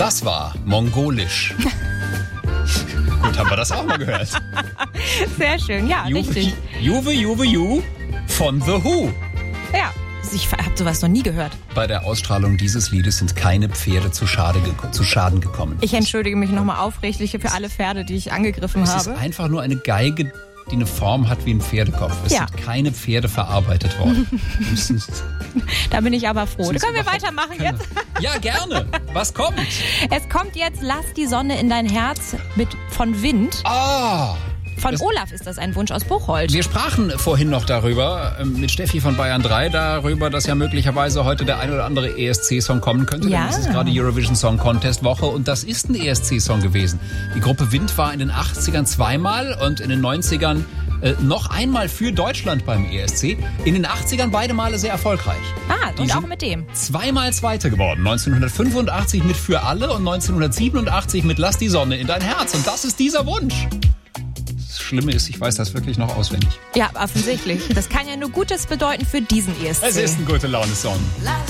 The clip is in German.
Das war Mongolisch. Gut, haben wir das auch mal gehört. Sehr schön, ja, richtig. Juve, Juve, Ju von The Who. Ja, ich habe sowas noch nie gehört. Bei der Ausstrahlung dieses Liedes sind keine Pferde zu Schaden gekommen. Ich entschuldige mich nochmal aufrichtig für alle Pferde, die ich angegriffen habe. Es ist einfach nur eine Geige, die eine Form hat wie ein Pferdekopf. Es sind keine Pferde verarbeitet worden. Da bin ich aber froh. Können wir weitermachen jetzt? Ja, gerne. Was kommt? Es kommt jetzt Lass die Sonne in dein Herz von Wind. Von Olaf ist das ein Wunsch aus Buchholz. Wir sprachen vorhin noch darüber, mit Steffi von Bayern 3, darüber, dass ja möglicherweise heute der ein oder andere ESC-Song kommen könnte. Ja. Denn es ist gerade Eurovision Song Contest Woche und das ist ein ESC-Song gewesen. Die Gruppe Wind war in den 80ern zweimal und in den 90ern noch einmal für Deutschland beim ESC. In den 80ern beide Male sehr erfolgreich. Und auch mit dem. Zweimal Zweite geworden. 1985 mit Für alle und 1987 mit Lass die Sonne in dein Herz. Und das ist dieser Wunsch. Das Schlimme ist, ich weiß das wirklich noch auswendig. Ja, offensichtlich. Das kann ja nur Gutes bedeuten für diesen ESC. Es ist ein gute Laune-Song.